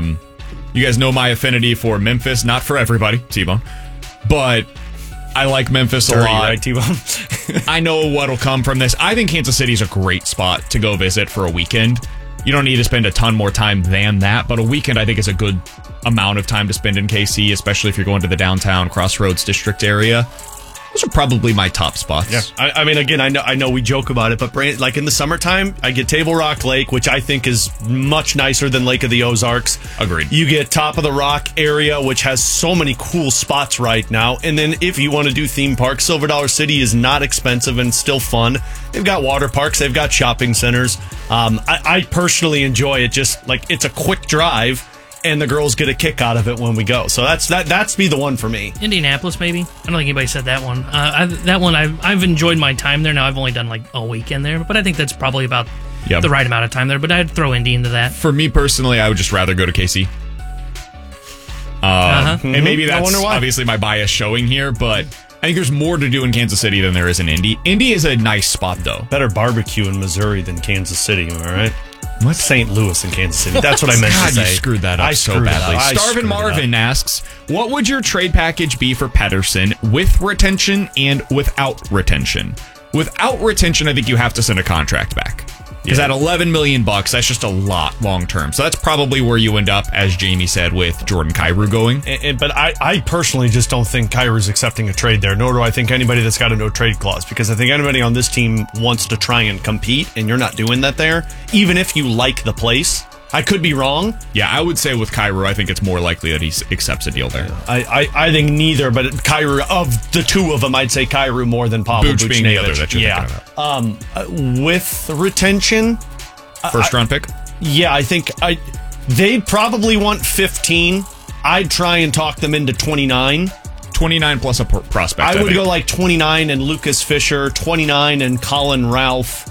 You guys know my affinity for Memphis, not for everybody, T-Bone, but I like Memphis a lot. Right, T-Bone? I know what'll come from this. I think Kansas City is a great spot to go visit for a weekend. You don't need to spend a ton more time than that, but a weekend I think is a good amount of time to spend in KC, especially if you're going to the downtown Crossroads District area. Those are probably my top spots. Yeah, I mean, again, I know we joke about it, but like in the summertime, I get Table Rock Lake, which I think is much nicer than Lake of the Ozarks. Agreed. You get Top of the Rock area, which has so many cool spots right now. And then if you want to do theme parks, Silver Dollar City is not expensive and still fun. They've got water parks, they've got shopping centers. I personally enjoy it. Just like it's a quick drive. And the girls get a kick out of it when we go. So that's be the one for me. Indianapolis, maybe. I don't think anybody said that one. That one, I've enjoyed my time there. Now, I've only done like a weekend there, but I think that's probably about the right amount of time there. But I'd throw Indy into that. For me personally, I would just rather go to KC. And maybe that's obviously my bias showing here, but I think there's more to do in Kansas City than there is in Indy. Indy is a nice spot, though. Better barbecue in Missouri than Kansas City, am I right? What's St. Louis and Kansas City? That's what I meant to say. You screwed that up so badly. Starvin Marvin asks, what would your trade package be for Pettersson with retention and without retention? Without retention, I think you have to send a contract back. Because at $11 million, that's just a lot long term. So that's probably where you end up, as Jamie said, with Jordan Kyrou going. But I personally just don't think Kyrou's accepting a trade there, nor do I think anybody that's got a no trade clause. Because I think anybody on this team wants to try and compete, and you're not doing that there, even if you like the place. I could be wrong. Yeah, I would say with Kyrou, I think it's more likely that he accepts a deal there. I think neither, but Kyrou, of the two of them, I'd say Kyrou more than Pavel Buchnevich. Being the other that you're thinking about. With retention, first round pick. Yeah, I think they'd probably want 15. I'd try and talk them into 29. 29 plus a prospect. I would go like 29 and Lucas Fisher, 29 and Colin Ralph,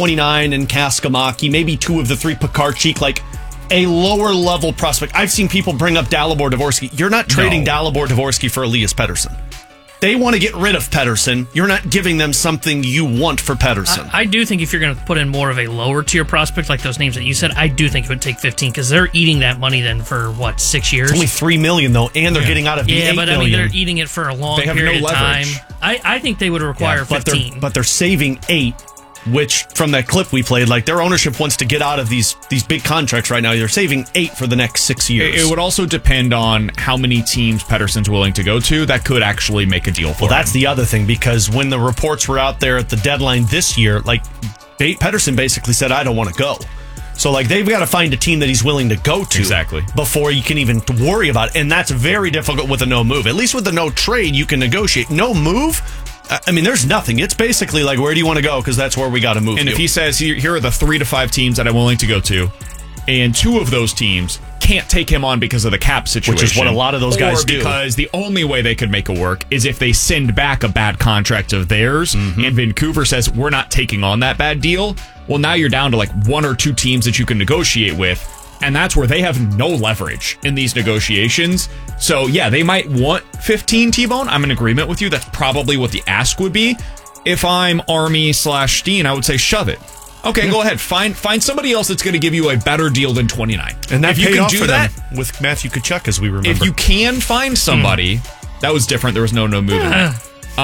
29 and Kaskamaki, maybe two of the three Pekarchik, like a lower level prospect. I've seen people bring up Dalibor Dvorsky. You're not trading Dalibor Dvorsky for Elias Pettersson. They want to get rid of Pettersson. You're not giving them something you want for Pettersson. I do think if you're going to put in more of a lower tier prospect, like those names that you said, I do think it would take 15 because they're eating that money then for, 6 years? It's only $3 million, though, and they're getting out of the $8 million. I mean, they're eating it for a long period of time. I think they would require 15. But they're saving 8. Which, from that clip we played, like their ownership wants to get out of these big contracts right now. They're saving 8 for the next 6 years. It would also depend on how many teams Pettersson's willing to go to. That could actually make a deal for him. Well, that's the other thing, because when the reports were out there at the deadline this year, like Pettersson basically said, I don't want to go. So, like, they've got to find a team that he's willing to go to before you can even worry about it. And that's very difficult with a no move. At least with a no trade, you can negotiate. No move, I mean, there's nothing. It's basically like, where do you want to go? Because that's where we got to move. And if he says, here are the 3 to 5 teams that I'm willing to go to, and 2 of those teams can't take him on because of the cap situation, which is what a lot of those guys do. Because the only way they could make it work is if they send back a bad contract of theirs, and Vancouver says, we're not taking on that bad deal. Well, now you're down to like 1 or 2 teams that you can negotiate with. And that's where they have no leverage in these negotiations. So, yeah, they might want 15, T-Bone. I'm in agreement with you. That's probably what the ask would be. If I'm Army/Steen, I would say shove it. Okay, go ahead. Find somebody else that's going to give you a better deal than 29. And that paid off for them with Matthew Tkachuk, as we remember. If you can find somebody, that was different. There was no move in that.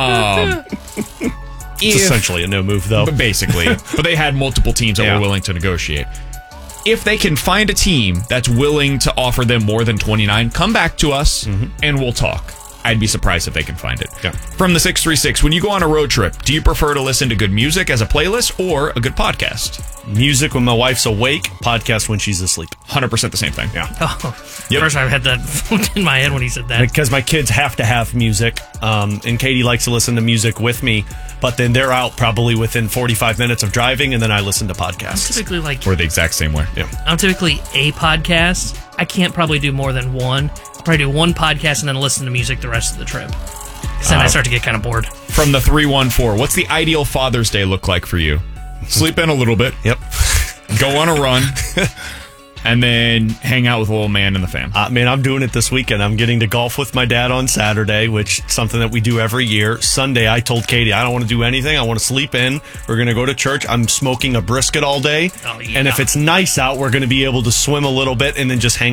It's essentially a no move, though. Basically. But they had multiple teams that were willing to negotiate. If they can find a team that's willing to offer them more than 29, come back to us and we'll talk. I'd be surprised if they can find it. Yeah. From the 636, when you go on a road trip, do you prefer to listen to good music as a playlist or a good podcast? Music when my wife's awake, podcast when she's asleep. 100% the same thing. Yeah. First I had that in my head when he said that. Because my kids have to have music, and Katie likes to listen to music with me, but then they're out probably within 45 minutes of driving, and then I listen to podcasts. I'm typically We're the exact same way. Yeah. I'm typically a podcast. I can't probably do more than one. I'll probably do one podcast and then listen to music the rest of the trip. Because then I start to get kind of bored. From the 314, what's the ideal Father's Day look like for you? Sleep in a little bit. Yep. Go on a run. And then hang out with a little man in the fam. Man, I'm doing it this weekend. I'm getting to golf with my dad on Saturday, which is something that we do every year. Sunday, I told Katie, I don't want to do anything. I want to sleep in. We're going to go to church. I'm smoking a brisket all day. Oh, yeah. And if it's nice out, we're going to be able to swim a little bit and then just hang